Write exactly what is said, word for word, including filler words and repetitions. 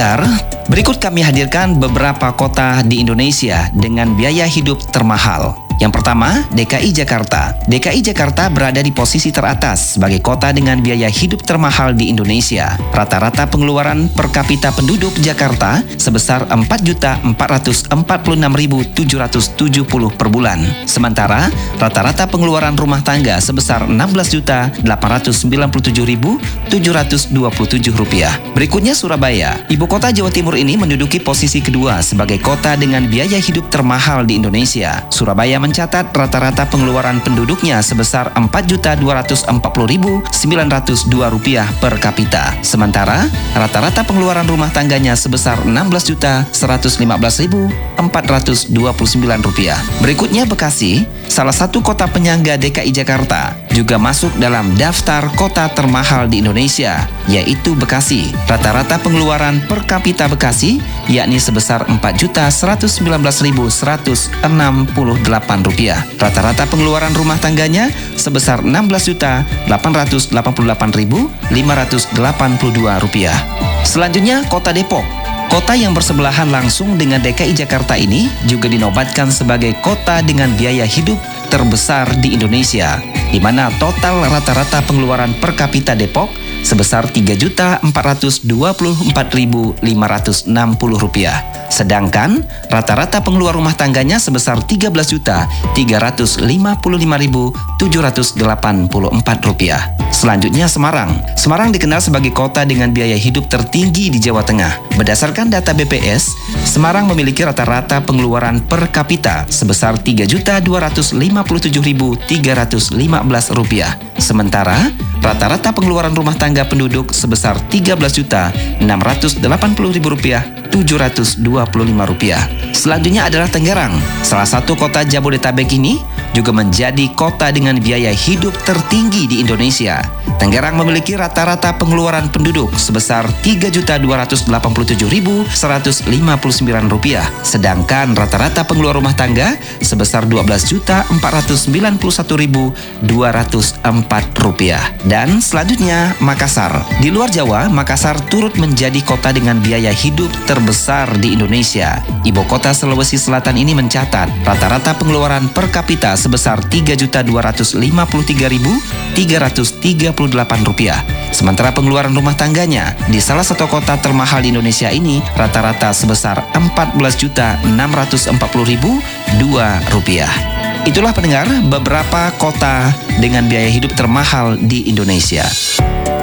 pendengar, berikut kami hadirkan beberapa kota di Indonesia dengan biaya hidup termahal. Yang pertama, D K I Jakarta. D K I Jakarta berada di posisi teratas sebagai kota dengan biaya hidup termahal di Indonesia. Rata-rata pengeluaran per kapita penduduk Jakarta sebesar empat juta empat ratus empat puluh enam ribu tujuh ratus tujuh puluh per bulan. Sementara, rata-rata pengeluaran rumah tangga sebesar enam belas juta delapan ratus sembilan puluh tujuh ribu tujuh ratus dua puluh tujuh rupiah. Berikutnya Surabaya. Ibu kota Jawa Timur ini menduduki posisi kedua sebagai kota dengan biaya hidup termahal di Indonesia. Surabaya mencatat rata-rata pengeluaran penduduknya sebesar empat juta dua ratus empat puluh ribu sembilan ratus dua rupiah per kapita. Sementara, rata-rata pengeluaran rumah tangganya sebesar enam belas juta seratus lima belas ribu empat ratus dua puluh sembilan rupiah. Berikutnya Bekasi, salah satu kota penyangga D K I Jakarta, juga masuk dalam daftar kota termahal di Indonesia, yaitu Bekasi. Rata-rata pengeluaran per kapita Bekasi yakni sebesar empat juta seratus sembilan belas ribu seratus enam puluh delapan rupiah. Rata-rata pengeluaran rumah tangganya sebesar enam belas juta delapan ratus delapan puluh delapan ribu lima ratus delapan puluh dua rupiah. Selanjutnya Kota Depok. Kota yang bersebelahan langsung dengan D K I Jakarta ini juga dinobatkan sebagai kota dengan biaya hidup terbesar di Indonesia, di mana total rata-rata pengeluaran per kapita Depok sebesar tiga juta empat ratus dua puluh empat ribu lima ratus enam puluh rupiah. Sedangkan rata-rata pengeluaran rumah tangganya sebesar tiga belas juta tiga ratus lima puluh lima ribu tujuh ratus delapan puluh empat rupiah. Selanjutnya Semarang. Semarang dikenal sebagai kota dengan biaya hidup tertinggi di Jawa Tengah. Berdasarkan data B P S, Semarang memiliki rata-rata pengeluaran per kapita sebesar tiga juta dua ratus lima puluh tujuh ribu tiga ratus lima belas rupiah. Sementara rata-rata pengeluaran rumah tangga penduduk sebesar tiga belas juta enam ratus delapan puluh ribu rupiah tujuh ratus dua puluh lima rupiah. Selanjutnya adalah Tangerang. Salah satu kota Jabodetabek ini juga menjadi kota dengan biaya hidup tertinggi di Indonesia. Tangerang memiliki rata-rata pengeluaran penduduk sebesar tiga juta dua ratus delapan puluh tujuh ribu seratus lima puluh sembilan rupiah. Sedangkan rata-rata pengeluaran rumah tangga sebesar dua belas juta empat ratus sembilan puluh satu ribu dua ratus empat rupiah. Dan selanjutnya Makassar. Di luar Jawa, Makassar turut menjadi kota dengan biaya hidup terbesar di Indonesia. Ibu kota Sulawesi Selatan ini mencatat rata-rata pengeluaran per kapita sebesar tiga juta dua ratus lima puluh tiga ribu tiga ratus tiga puluh delapan rupiah. Sementara pengeluaran rumah tangganya di salah satu kota termahal di Indonesia ini rata-rata sebesar empat belas juta enam ratus empat puluh ribu dua rupiah. Itulah pendengar beberapa kota dengan biaya hidup termahal di Indonesia.